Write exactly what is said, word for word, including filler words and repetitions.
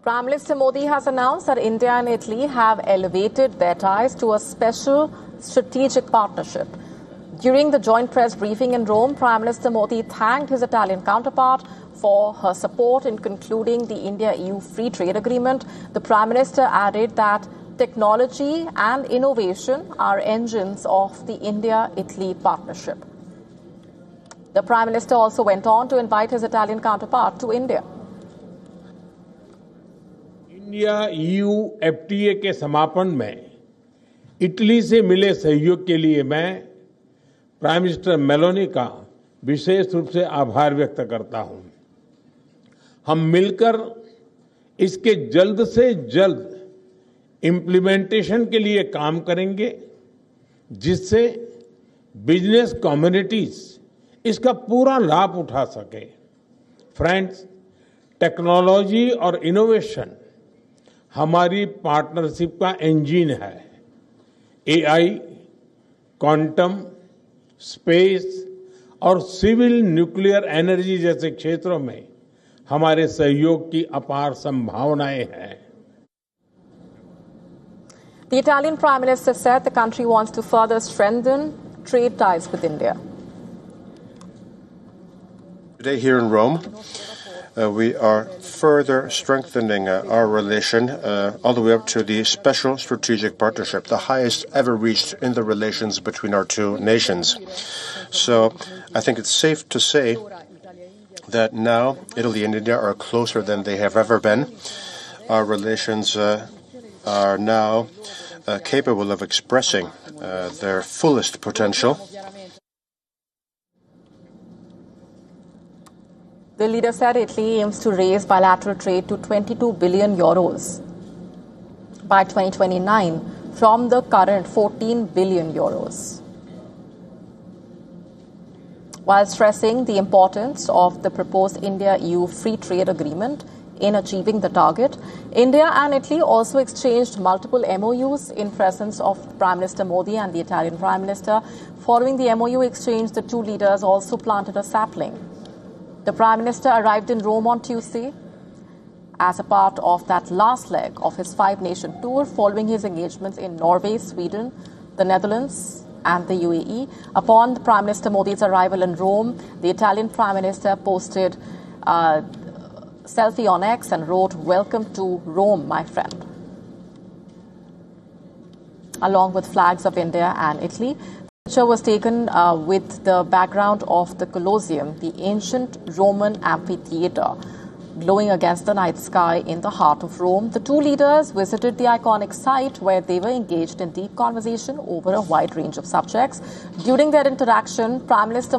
Prime Minister Modi has announced that India and Italy have elevated their ties to a special strategic partnership. During the joint press briefing in Rome, Prime Minister Modi thanked his Italian counterpart for her support in concluding the India-E U free trade agreement. The Prime Minister added that technology and innovation are engines of the India-Italy partnership. The Prime Minister also went on to invite his Italian counterpart to India. India E U F T A के समापन में Italy से मिले सहयोग के लिए मैं prime minister Meloni का विशेष रूप से आभार व्यक्त करता हूं। हम मिलकर इसके जल्द से जल्द इम्प्लीमेंटेशन के लिए काम करेंगे, जिससे बिजनेस कम्युनिटीज इसका पूरा लाभ उठा सके। फ्रेंड्स, टेक्नोलॉजी और इनोवेशन हमारी पार्टनरशिप का इंजन है। ए आई, क्वांटम, स्पेस और सिविल न्यूक्लियर एनर्जी जैसे क्षेत्रों में हमारे सहयोग की अपार संभावनाएं हैं। The Italian Prime Minister said the country wants to further strengthen trade ties with India. Today here in Rome, uh, we are further strengthening uh, our relation uh, all the way up to the special strategic partnership, the highest ever reached in the relations between our two nations. So I think it's safe to say that now Italy and India are closer than they have ever been. Our relations uh, are now uh, capable of expressing uh, their fullest potential. The leader said Italy aims to raise bilateral trade to twenty-two billion euros by twenty twenty-nine from the current fourteen billion euros. While stressing the importance of the proposed India-E U free trade agreement in achieving the target, India and Italy also exchanged multiple M O Us in presence of Prime Minister Modi and the Italian Prime Minister. Following the M O U exchange, the two leaders also planted a sapling. The Prime Minister arrived in Rome on Tuesday as a part of that last leg of his five-nation tour following his engagements in Norway, Sweden, the Netherlands and the U A E. Upon the Prime Minister Modi's arrival in Rome, the Italian Prime Minister posted a selfie on X and wrote, "Welcome to Rome, my friend," along with flags of India and Italy. The picture was taken uh, with the background of the Colosseum, the ancient Roman amphitheater, glowing against the night sky in the heart of Rome. The two leaders visited the iconic site where they were engaged in deep conversation over a wide range of subjects. During their interaction, Prime Minister